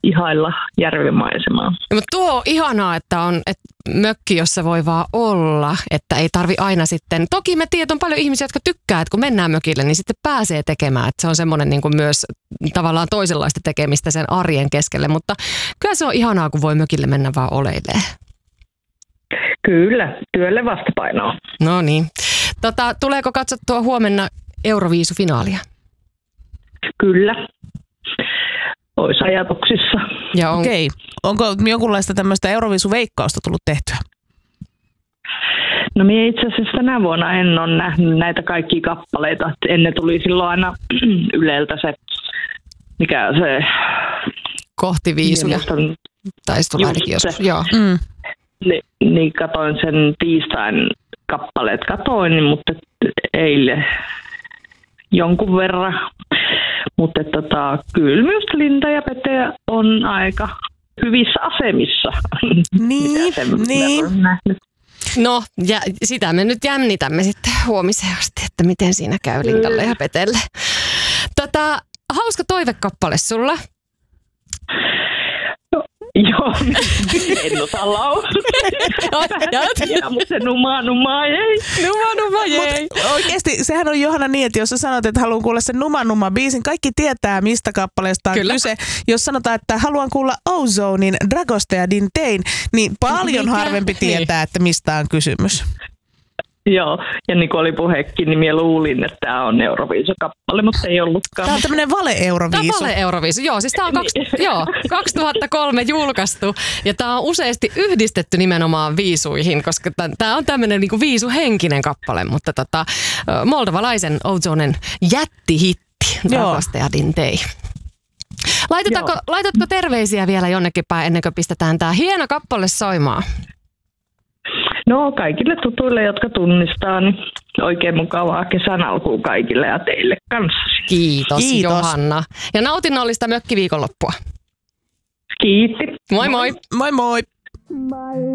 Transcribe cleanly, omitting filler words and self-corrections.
ihailla järvimaisemaa. Mutta tuo on ihanaa, että on mökki, jossa voi vaan olla, että ei tarvi aina sitten. Toki me tiedät, on paljon ihmisiä, jotka tykkää, että kun mennään mökille, niin sitten pääsee tekemään. Että se on semmoinen niin kuin myös tavallaan toisenlaista tekemistä sen arjen keskelle, mutta kyllä se on ihanaa, kun voi mökille mennä vaan oleilemaan. Kyllä, työlle vastapainoa. No niin. Tuleeko katsottua huomenna Euroviisufinaalia? Kyllä. Olisi ajatuksissa. Okei. Onko jonkunlaista tämmöistä Euroviisuveikkausta tullut tehtyä? No minä itse asiassa tänä vuonna en ole nähnyt näitä kaikkia kappaleita. Ennen tuli silloin aina Yleltä se, mikä se... Kohti viisuja. Taisi tulla ainakin joskus. Joo. Niin katoin sen tiistain kappaleet. Mutta eilen jonkun verran. Mutta kyllä minusta Linda ja Pete on aika hyvissä asemissa. Niin. No, ja sitä me nyt jännitämme sitten huomiseen asti, että miten siinä käy Lindalle ja Petelle. Hauska toivekappale sulla. Joo, en osaa laulaa. Mutta se numa jei. Numa jei. Oikeasti, sehän on Johanna niin, että jos sä sanot, että haluan kuulla sen numa biisin, kaikki tietää, mistä kappaleesta on kyse. Jos sanotaan, että haluan kuulla Ozonein Dragosta ja Dintein, niin paljon harvempi tietää, että mistä on kysymys. Joo, ja niin kuin oli puhekin, niin minä luulin, että tämä on Euroviisu-kappale, mutta ei ollutkaan. Tämä on tämmöinen vale-Euroviisu. Tämä on vale-Euroviisu, joo. Siis tämä on 2003 julkaistu, ja tämä on useasti yhdistetty nimenomaan viisuihin, koska tämä on tämmöinen niin kuin viisuhenkinen kappale, mutta moldovalaisen Ozonen jättihitti, Dragosta ja Dintei. Laitatko terveisiä vielä jonnekin päin ennen kuin pistetään tämä hieno kappale soimaan? No kaikille tutuille, jotka tunnistaa, niin oikein mukavaa kesän alkuun kaikille ja teille kanssa. Kiitos. Johanna. Ja nautinnollista mökkiviikonloppua. Kiitti. Moi moi. Moi moi.